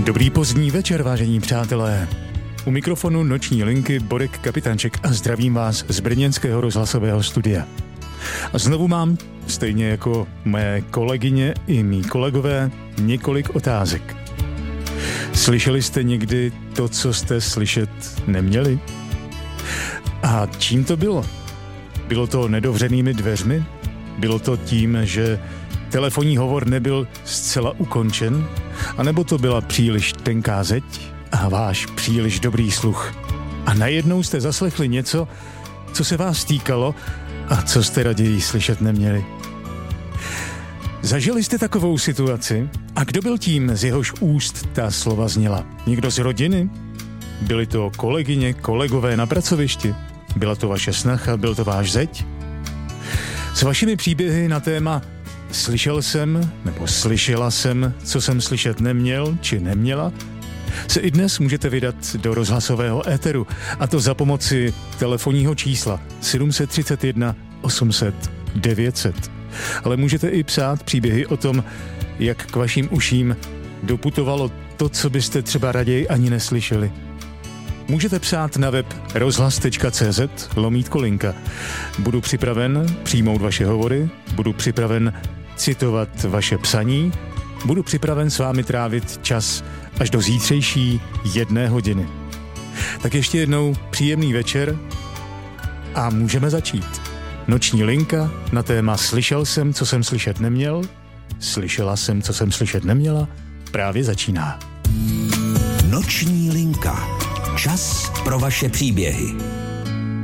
Dobrý pozdní večer, vážení přátelé. U mikrofonu Noční linky Borek Kapitanček a zdravím vás z brněnského rozhlasového studia. A znovu mám, stejně jako mé kolegyně i mý kolegové, několik otázek. Slyšeli jste někdy to, co jste slyšet neměli? A čím to bylo? Bylo to nedovřenými dveřmi? Bylo to tím, že telefonní hovor nebyl zcela ukončen? A nebo to byla příliš tenká zeď a váš příliš dobrý sluch? A najednou jste zaslechli něco, co se vás týkalo a co jste raději slyšet neměli? Zažili jste takovou situaci? A kdo byl tím, z jehož úst ta slova zněla? Někdo z rodiny? Byli to kolegyně, kolegové na pracovišti? Byla to vaše snacha, byl to váš zeď? S vašimi příběhy na téma slyšel jsem, nebo slyšela jsem, co jsem slyšet neměl, či neměla, se i dnes můžete vydat do rozhlasového éteru, a to za pomoci telefonního čísla 731 800 900. Ale můžete i psát příběhy o tom, jak k vašim uším doputovalo to, co byste třeba raději ani neslyšeli. Můžete psát na web rozhlas.cz/linka. Budu připraven přijmout vaše hovory, budu připraven citovat vaše psaní, budu připraven s vámi trávit čas až do zítřejší 1 hodiny. Tak ještě jednou příjemný večer a můžeme začít. Noční linka na téma Slyšel jsem, co jsem slyšet neměl, slyšela jsem, co jsem slyšet neměla, právě začíná. Noční linka. Čas pro vaše příběhy.